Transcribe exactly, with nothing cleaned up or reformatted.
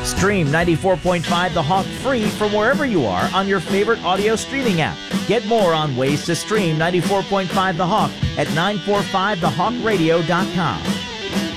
Stream ninety-four point five The Hawk free from wherever you are on your favorite audio streaming app. Get more on ways to stream ninety-four point five The Hawk at nine four five the hawk radio dot com.